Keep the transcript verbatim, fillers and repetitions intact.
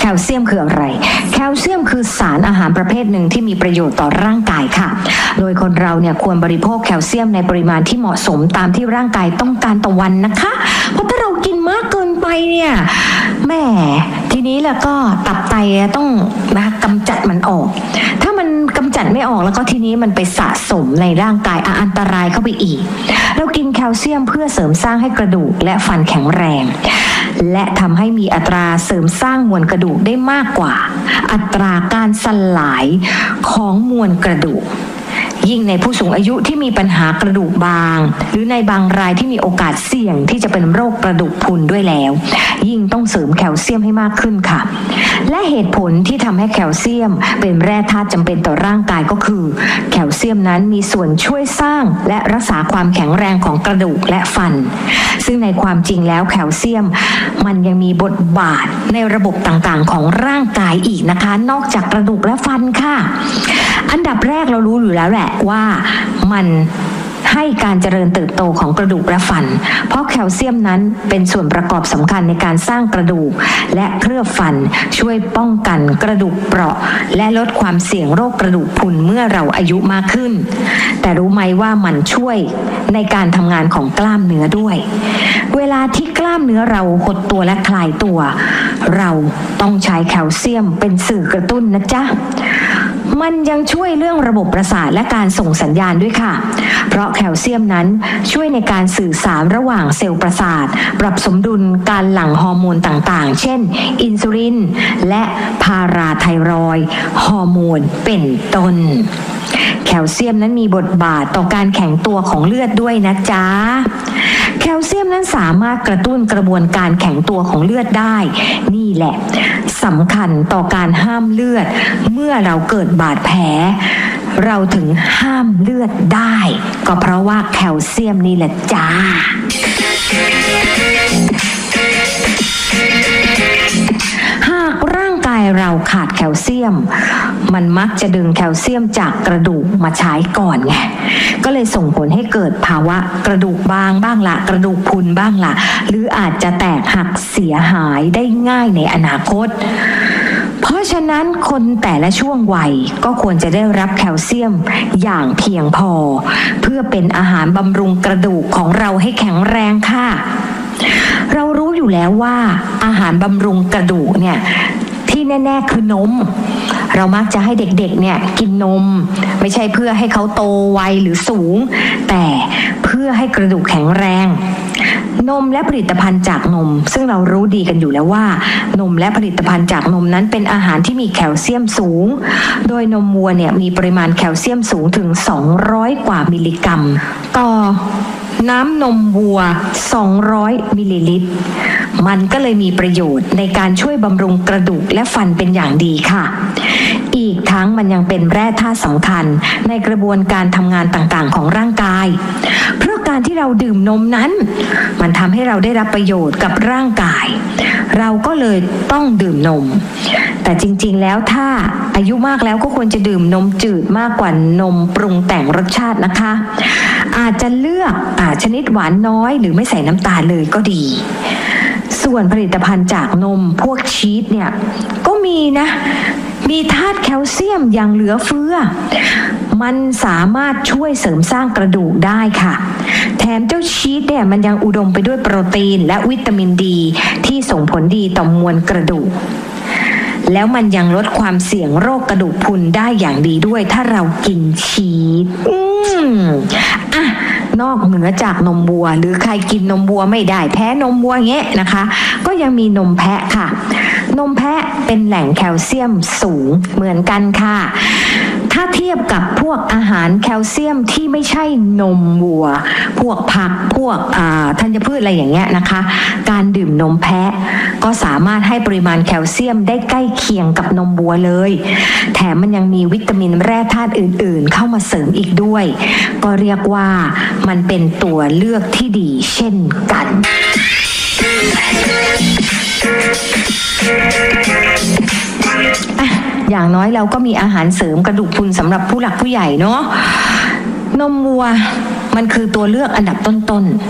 ลเซียมคืออะไรแคลเซียมคือสารอาหารประเภทหนึ่งที่มีประโยชน์ต่อร่างกายค่ะโดยคนเราเนี่ยควรบริโภคแคลเซียมในปริมาณที่เหมาะสมตามที่ร่างกายต้องการต่อวันนะคะเพราะถ้าเรากินมากเกินไปเนี่ยแหมทีนี้แล้วก็ตับไตต้องนะกำจัดมันออกถ้ามันกำจัดไม่ออกแล้วก็ทีนี้มันไปสะสมในร่างกายอันตรายเข้าไปอีกเรากินแคลเซียมเพื่อเสริมสร้างให้กระดูกและฟันแข็งแรงและทำให้มีอัตราเสริมสร้างมวลกระดูกได้มากกว่าอัตราการสลายของมวลกระดูกยิ่งในผู้สูงอายุที่มีปัญหากระดูกบางหรือในบางรายที่มีโอกาสเสี่ยงที่จะเป็นโรคกระดูกพรุนด้วยแล้วยิ่งต้องเสริมแคลเซียมให้มากขึ้นค่ะและเหตุผลที่ทำให้แคลเซียมเป็นแร่ธาตุจำเป็นต่อร่างกายก็คือแคลเซียมนั้นมีส่วนช่วยสร้างและรักษาความแข็งแรงของกระดูกและฟันซึ่งในความจริงแล้วแคลเซียมมันยังมีบทบาทในระบบต่างๆของร่างกายอีกนะคะนอกจากกระดูกและฟันค่ะอันดับแรกเรารู้อยู่แล้วแหละว่ามันให้การเจริญเติบโตของกระดูกและฟันเพราะแคลเซียมนั้นเป็นส่วนประกอบสำคัญในการสร้างกระดูกและเคลือบฟันช่วยป้องกันกระดูกเปราะและลดความเสี่ยงโรคกระดูกพรุนเมื่อเราอายุมากขึ้นแต่รู้ไหมว่ามันช่วยในการทำงานของกล้ามเนื้อด้วยเวลาที่กล้ามเนื้อเราหดตัวและคลายตัวเราต้องใช้แคลเซียมเป็นสื่อกระตุ้นนะจ๊ะมันยังช่วยเรื่องระบบประสาทและการส่งสัญญาณด้วยค่ะเพราะแคลเซียมนั้นช่วยในการสื่อสารระหว่างเซลล์ประสาทปรับสมดุลการหลั่งฮอร์โมนต่างๆเช่นอินซูลินและพาราไทรอยด์ฮอร์โมนเป็นต้นแคลเซียมนั้นมีบทบาทต่อการแข็งตัวของเลือดด้วยนะจ๊ะแคลเซียมนั้นสามารถกระตุ้นกระบวนการแข็งตัวของเลือดได้นี่แหละสำคัญต่อการห้ามเลือดเมื่อเราเกิดบาดแผลเราถึงห้ามเลือดได้ก็เพราะว่าแคลเซียมนี่แหละจ้าหากร่างกายเราขาดแคลเซียมมันมักจะดึงแคลเซียมจากกระดูกมาใช้ก่อนไงก็เลยส่งผลให้เกิดภาวะกระดูกบางบ้างละกระดูกพรุนบ้างละหรืออาจจะแตกหักเสียหายได้ง่ายในอนาคตเพราะฉะนั้นคนแต่ละช่วงวัยก็ควรจะได้รับแคลเซียมอย่างเพียงพอเพื่อเป็นอาหารบำรุงกระดูกของเราให้แข็งแรงค่ะเรารู้อยู่แล้วว่าอาหารบำรุงกระดูกเนี่ยที่แน่ๆคือนมเรามักจะให้เด็กๆเนี่ยกินนมไม่ใช่เพื่อให้เขาโตไวหรือสูงแต่เพื่อให้กระดูกแข็งแรงนมและผลิตภัณฑ์จากนมซึ่งเรารู้ดีกันอยู่แล้วว่านมและผลิตภัณฑ์จากนมนั้นเป็นอาหารที่มีแคลเซียมสูงโดยนมวัวเนี่ยมีปริมาณแคลเซียมสูงถึงสองร้อยกว่ามิลลิกรัมต่อน้ำนมวัวสองร้อยมิลลิลิตรมันก็เลยมีประโยชน์ในการช่วยบำรุงกระดูกและฟันเป็นอย่างดีค่ะอีกทั้งมันยังเป็นแร่ธาตุสำคัญในกระบวนการทำงานต่างๆของร่างกายเพราะการที่เราดื่มนมนั้นมันทำให้เราได้รับประโยชน์กับร่างกายเราก็เลยต้องดื่มนมแต่จริงๆแล้วถ้าอายุมากแล้วก็ควรจะดื่มนมจืดมากกว่านมปรุงแต่งรสชาตินะคะอาจจะเลือกอาชนิดหวานน้อยหรือไม่ใส่น้ำตาลเลยก็ดีส่วนผลิตภัณฑ์จากนมพวกชีสเนี่ยก็มีนะมีธาตุแคลเซียมอย่างเหลือเฟือมันสามารถช่วยเสริมสร้างกระดูกได้ค่ะแถมเจ้าชีสเนี่ยมันยังอุดมไปด้วยโปรตีนและวิตามินดีที่ส่งผลดีต่อมวลกระดูกแล้วมันยังลดความเสี่ยงโรคกระดูกพรุนได้อย่างดีด้วยถ้าเรากินชีสอืมอ่ะนอกเหนือจากนมวัวหรือใครกินนมวัวไม่ได้แพ้นมวัวเงี้ยนะคะก็ยังมีนมแพะค่ะนมแพะเป็นแหล่งแคลเซียมสูงเหมือนกันค่ะถ้าเทียบกับพวกอาหารแคลเซียมที่ไม่ใช่นมวัวพวกผักพวกธัญพืชอะไรอย่างเงี้ยนะคะการดื่มนมแพะก็สามารถให้ปริมาณแคลเซียมได้ใกล้เคียงกับนมวัวเลยแถมมันยังมีวิตามินแร่ธาตุอื่นๆเข้ามาเสริมอีกด้วยก็เรียกว่ามันเป็นตัวเลือกที่ดีเช่นกันอย่างน้อยเราก็มีอาหารเสริมกระดูกพรุนสำหรับผู้หลักผู้ใหญ่เนาะนมวัวมันคือตัวเลือกอันดับต้นๆ